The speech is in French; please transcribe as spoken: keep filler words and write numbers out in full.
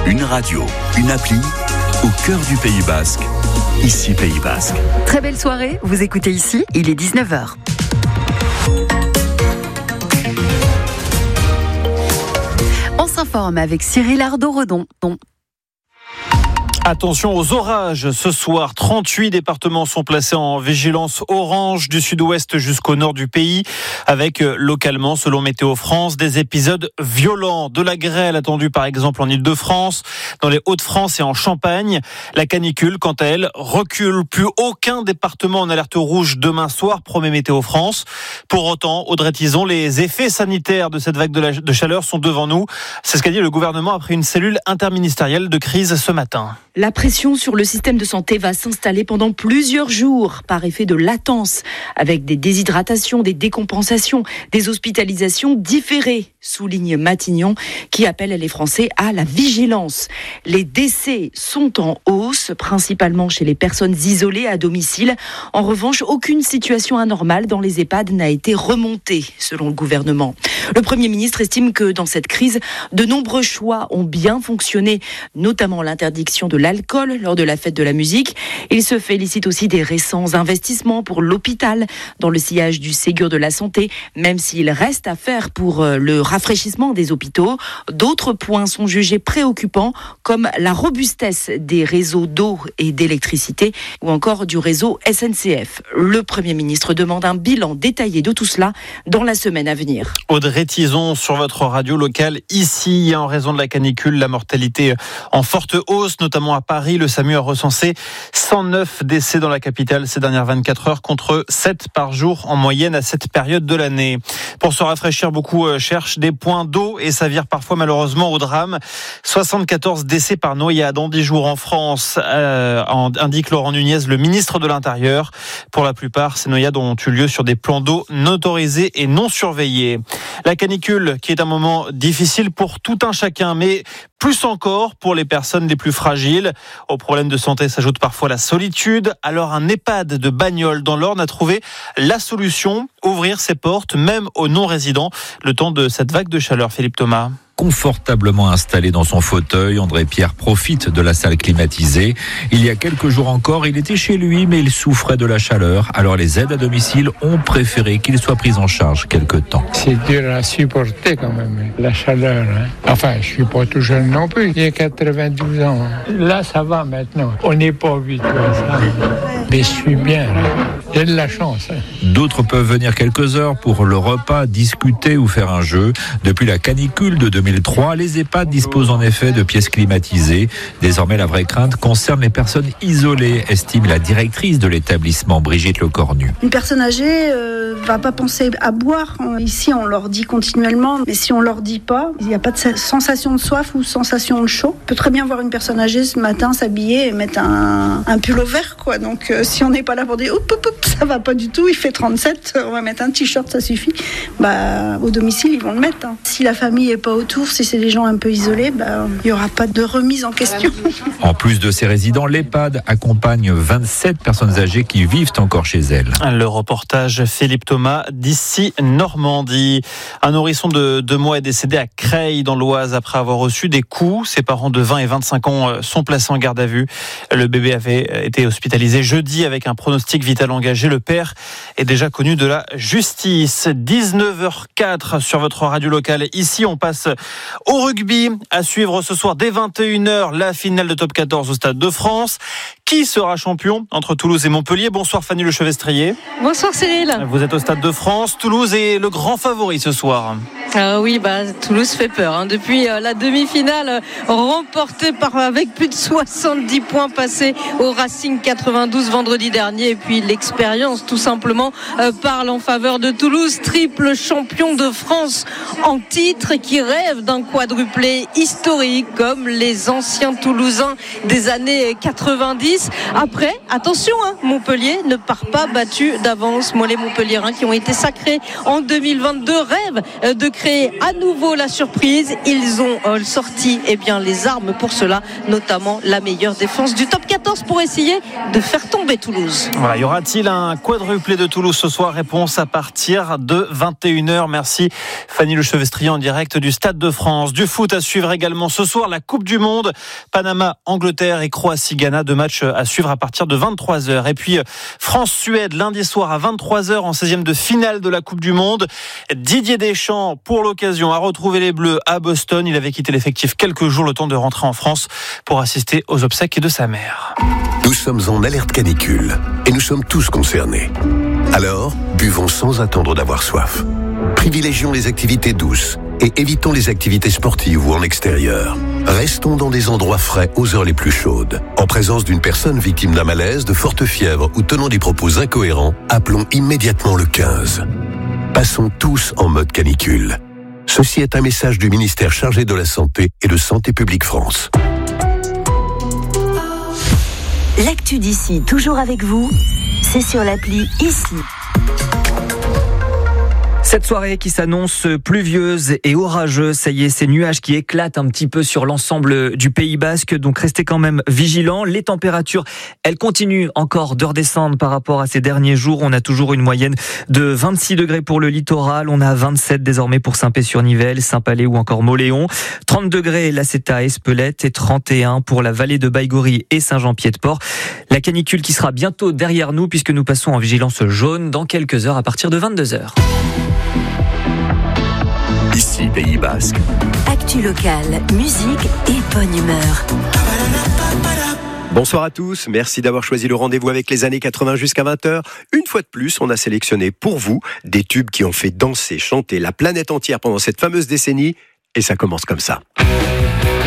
Une radio, une appli, au cœur du Pays Basque. Ici Pays Basque. Très belle soirée, vous écoutez ici, il est dix-neuf heures. On s'informe avec Cyril Ardo-Redon. Attention aux orages. Ce soir, trente-huit départements sont placés en vigilance orange du sud-ouest jusqu'au nord du pays, avec localement, selon Météo France, des épisodes violents. De la grêle attendue par exemple en Île-de-France, dans les Hauts-de-France et en Champagne. La canicule, quant à elle, recule. Plus aucun département en alerte rouge demain soir, promet Météo France. Pour autant, Audrey Tison, les effets sanitaires de cette vague de, la, de chaleur sont devant nous. C'est ce qu'a dit le gouvernement après une cellule interministérielle de crise ce matin. La pression sur le système de santé va s'installer pendant plusieurs jours par effet de latence, avec des déshydratations, des décompensations, des hospitalisations différées, souligne Matignon, qui appelle les Français à la vigilance. Les décès sont en hausse, principalement chez les personnes isolées à domicile. En revanche, aucune situation anormale dans les EHPAD n'a été remontée, selon le gouvernement. Le Premier ministre estime que dans cette crise, de nombreux choix ont bien fonctionné, notamment l'interdiction de l'alcool lors de la fête de la musique. Il se félicite aussi des récents investissements pour l'hôpital dans le sillage du Ségur de la santé, même s'il reste à faire pour le rafraîchissement des hôpitaux. D'autres points sont jugés préoccupants, comme la robustesse des réseaux d'eau et d'électricité ou encore du réseau S N C F. Le Premier ministre demande un bilan détaillé de tout cela dans la semaine à venir. Audrey Tison sur votre radio locale. Ici, en raison de la canicule, la mortalité en forte hausse, notamment à Paris. Le SAMU a recensé cent neuf décès dans la capitale ces dernières vingt-quatre heures contre sept par jour en moyenne à cette période de l'année. Pour se rafraîchir, beaucoup cherchent des points d'eau et ça vire parfois malheureusement au drame. soixante-quatorze décès par noyade en dix jours en France, euh, indique Laurent Nunez, le ministre de l'Intérieur. Pour la plupart, ces noyades ont eu lieu sur des plans d'eau non autorisés et non surveillés. La canicule qui est un moment difficile pour tout un chacun, mais plus encore pour les personnes les plus fragiles. Aux problèmes de santé s'ajoute parfois la solitude. Alors un EHPAD de Bagnoles dans l'Orne a trouvé la solution, ouvrir ses portes même aux non-résidents le temps de cette vague de chaleur. Philippe Thomas. Confortablement installé dans son fauteuil, André Pierre profite de la salle climatisée. Il y a quelques jours encore, il était chez lui, mais il souffrait de la chaleur. Alors les aides à domicile ont préféré qu'il soit pris en charge quelque temps. C'est dur à supporter quand même, la chaleur. Hein. Enfin, je suis pas tout jeune non plus, il y a quatre-vingt-douze ans. Là, ça va maintenant. On n'est pas habitué à ça. Mais je suis bien, là. J'ai de la chance. Hein. D'autres peuvent venir quelques heures pour le repas, discuter ou faire un jeu. Depuis la canicule de deux mille trois, les EHPAD disposent en effet de pièces climatisées. Désormais, la vraie crainte concerne les personnes isolées, estime la directrice de l'établissement, Brigitte Lecornu. Une personne âgée euh, va pas penser à boire. Ici, on leur dit continuellement, mais si on leur dit pas, il n'y a pas de sensation de soif ou sensation de chaud. On peut très bien voir une personne âgée ce matin s'habiller et mettre un, un pull au vert, quoi. Donc, euh, si on n'est pas là pour dire, oup, oup, oup, ça va pas du tout, il fait trente-sept, on va mettre un t-shirt, ça suffit. Bah, au domicile, ils vont le mettre. Hein. Si la famille est pas autour, si c'est des gens un peu isolés, bah, il n'y aura pas de remise en question. En plus de ces résidents, l'EHPAD accompagne vingt-sept personnes âgées qui vivent encore chez elles. Le reportage Philippe Thomas d'ici Normandie. Un nourrisson de deux mois est décédé à Creil dans l'Oise après avoir reçu des coups. Ses parents de vingt et vingt-cinq ans sont placés en garde à vue. Le bébé avait été hospitalisé jeudi avec un pronostic vital engagé. Le père est déjà connu de la justice. dix-neuf heures quatre sur votre radio locale. Ici, on passe au rugby. À suivre ce soir dès vingt et une heures, la finale de top quatorze au Stade de France. Qui sera champion entre Toulouse et Montpellier? Bonsoir Fanny Lechevestrier. Bonsoir Cyril. Vous êtes au Stade de France. Toulouse est le grand favori ce soir. Euh, oui, bah, Toulouse fait peur. Hein. Depuis euh, la demi-finale euh, remportée par, avec plus de soixante-dix points passés au Racing quatre-vingt-douze vendredi dernier. Et puis l'expérience tout simplement euh, parle en faveur de Toulouse. Triple champion de France en titre qui rêve d'un quadruplé historique comme les anciens Toulousains des années quatre-vingt-dix. Après, attention, hein, Montpellier ne part pas battu d'avance. Moi, les Montpelliérains qui ont été sacrés en deux mille vingt-deux rêvent euh, de créer à nouveau la surprise. Ils ont euh, sorti eh bien, les armes pour cela, notamment la meilleure défense du top quatorze. force pour essayer de faire tomber Toulouse. Voilà, y aura-t-il un quadruplé de Toulouse ce soir? Réponse à partir de vingt et une heures. Merci Fanny Lechevestrier en direct du Stade de France. Du foot à suivre également ce soir, la Coupe du Monde. Panama, Angleterre et Croatie-Ghana. Deux matchs à suivre à partir de vingt-trois heures. Et puis France-Suède lundi soir à vingt-trois heures en seizième de finale de la Coupe du Monde. Didier Deschamps, pour l'occasion, a retrouvé les Bleus à Boston. Il avait quitté l'effectif quelques jours, le temps de rentrer en France pour assister aux obsèques de sa mère. Nous sommes en alerte canicule et nous sommes tous concernés. Alors, buvons sans attendre d'avoir soif. Privilégions les activités douces et évitons les activités sportives ou en extérieur. Restons dans des endroits frais aux heures les plus chaudes. En présence d'une personne victime d'un malaise, de forte fièvre ou tenant des propos incohérents, appelons immédiatement le quinze. Passons tous en mode canicule. Ceci est un message du ministère chargé de la Santé et de Santé publique France. L'actu d'ici, toujours avec vous, c'est sur l'appli Ici. Cette soirée qui s'annonce pluvieuse et orageuse, ça y est, ces nuages qui éclatent un petit peu sur l'ensemble du Pays Basque, donc restez quand même vigilants. Les températures, elles continuent encore de redescendre par rapport à ces derniers jours. On a toujours une moyenne de vingt-six degrés pour le littoral, on a vingt-sept désormais pour Saint-Pé-sur-Nivelle, Saint-Palais ou encore Mauléon, trente degrés là c'est à Espelette et trente et un pour la vallée de Baïgorry et Saint-Jean-Pied-de-Port. La canicule qui sera bientôt derrière nous puisque nous passons en vigilance jaune dans quelques heures à partir de vingt-deux heures. Ici, Pays Basque. Actu locale, musique et bonne humeur. Bonsoir à tous, merci d'avoir choisi le rendez-vous avec les années quatre-vingts jusqu'à vingt heures. Une fois de plus, on a sélectionné pour vous des tubes qui ont fait danser, chanter la planète entière pendant cette fameuse décennie. Et ça commence comme ça.